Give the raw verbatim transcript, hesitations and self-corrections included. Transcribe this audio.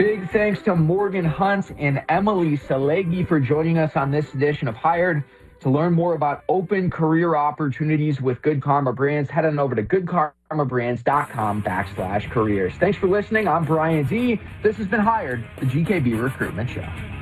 Big thanks to Morgan Hunt and Emily Salegi for joining us on this edition of Hired. To learn more about open career opportunities with Good Karma Brands, head on over to goodkarmabrands.com backslash careers. Thanks for listening. I'm Brian D. This has been Hired, the G K B Recruitment Show.